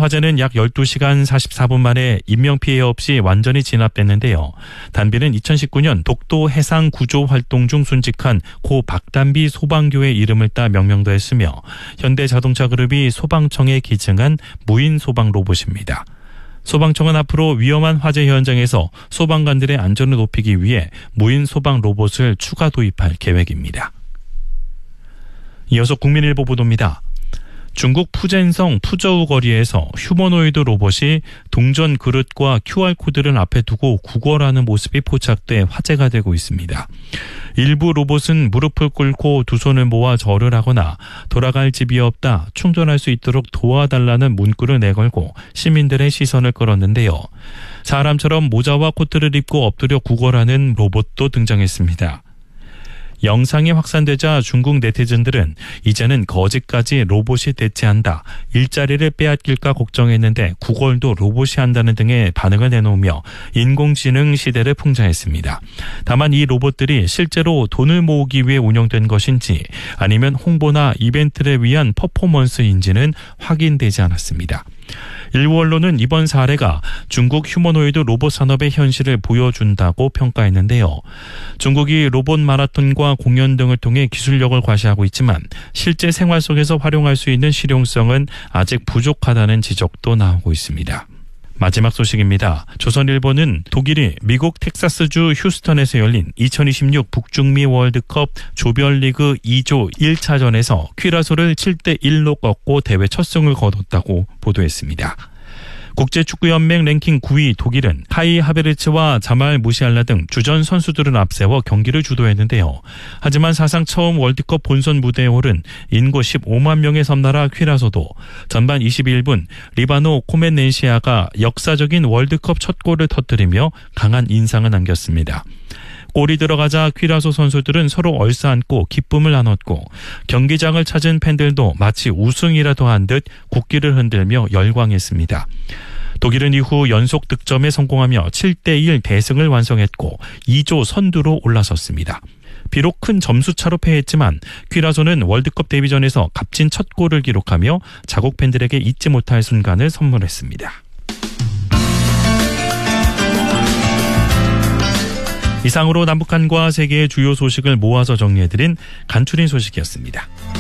화재는 약 12시간 44분 만에 인명피해 없이 완전히 진압됐는데요. 단비는 2019년 독도 해상 구조 활동 중 순직한 고 박단비 소방교의 이름을 따 명명되었으며 현대자동차그룹이 소방청에 기증한 무인 소방 로봇입니다. 소방청은 앞으로 위험한 화재 현장에서 소방관들의 안전을 높이기 위해 무인 소방 로봇을 추가 도입할 계획입니다. 이어서 국민일보 보도입니다. 중국 푸젠성 푸저우 거리에서 휴머노이드 로봇이 동전 그릇과 QR코드를 앞에 두고 구걸하는 모습이 포착돼 화제가 되고 있습니다. 일부 로봇은 무릎을 꿇고 두 손을 모아 절을 하거나 돌아갈 집이 없다, 충전할 수 있도록 도와달라는 문구를 내걸고 시민들의 시선을 끌었는데요. 사람처럼 모자와 코트를 입고 엎드려 구걸하는 로봇도 등장했습니다. 영상이 확산되자 중국 네티즌들은 이제는 거지까지 로봇이 대체한다, 일자리를 빼앗길까 걱정했는데 구걸도 로봇이 한다는 등의 반응을 내놓으며 인공지능 시대를 풍자했습니다. 다만 이 로봇들이 실제로 돈을 모으기 위해 운영된 것인지 아니면 홍보나 이벤트를 위한 퍼포먼스인지는 확인되지 않았습니다. 일부 언론은 이번 사례가 중국 휴머노이드 로봇 산업의 현실을 보여준다고 평가했는데요. 중국이 로봇 마라톤과 공연 등을 통해 기술력을 과시하고 있지만 실제 생활 속에서 활용할 수 있는 실용성은 아직 부족하다는 지적도 나오고 있습니다. 마지막 소식입니다. 조선일보는 독일이 미국 텍사스주 휴스턴에서 열린 2026 북중미 월드컵 조별리그 2조 1차전에서 퀴라소를 7대1로 꺾고 대회 첫 승을 거뒀다고 보도했습니다. 국제축구연맹 랭킹 9위 독일은 카이 하베르츠와 자말 무시알라 등 주전 선수들을 앞세워 경기를 주도했는데요. 하지만 사상 처음 월드컵 본선 무대에 오른 인구 15만 명의 섬나라 퀴라소도 전반 21분 리바노 코멘넨시아가 역사적인 월드컵 첫 골을 터뜨리며 강한 인상을 남겼습니다. 골이 들어가자 퀴라소 선수들은 서로 얼싸안고 기쁨을 나눴고 경기장을 찾은 팬들도 마치 우승이라도 한 듯 국기를 흔들며 열광했습니다. 독일은 이후 연속 득점에 성공하며 7대1 대승을 완성했고 2조 선두로 올라섰습니다. 비록 큰 점수차로 패했지만 퀴라소는 월드컵 데뷔전에서 값진 첫 골을 기록하며 자국 팬들에게 잊지 못할 순간을 선물했습니다. 이상으로 남북한과 세계의 주요 소식을 모아서 정리해드린 간추린 소식이었습니다.